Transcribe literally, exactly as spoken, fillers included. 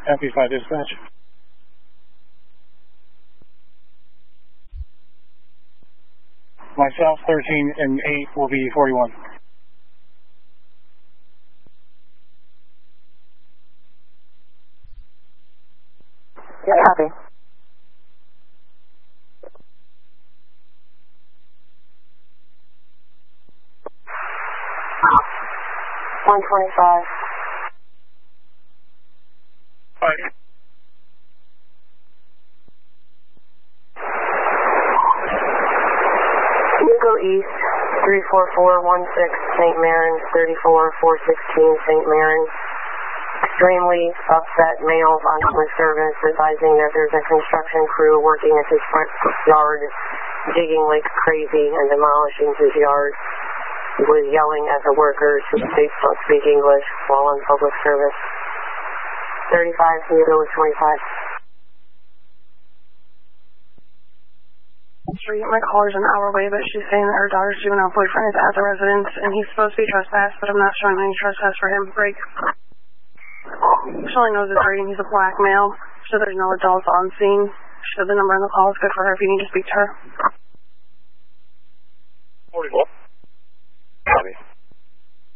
M P five dispatch. Myself, thirteen, and eight will be forty-one. Yeah, copy. one twenty-five. Five. You go east, three four four one six Saint Mary's, thirty-four four sixteen Saint Mary's. Extremely upset males on public service advising that there's a construction crew working at his front yard, digging like crazy and demolishing his yard. He was yelling at the workers who don't speak English while on public service. thirty-five, can you go with twenty-five? Street. My caller's an hour away, but she's saying that her daughter's juvenile boyfriend is at the residence, and he's supposed to be trespassed, but I'm not showing any trespass for him. Break. She only knows his rating. He's a black male, so there's no adults on scene. So the number on the call is good for her if you need to speak to her. forty-one.